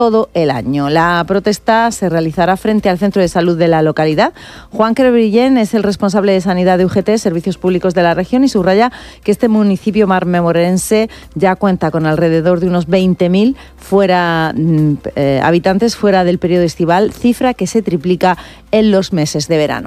todo el año. La protesta se realizará frente al centro de salud de la localidad. Juan Crevillén es el responsable de Sanidad de UGT, Servicios Públicos de la región, y subraya que este municipio marmemorense ya cuenta con alrededor de unos 20.000 habitantes fuera del periodo estival, cifra que se triplica en los meses de verano.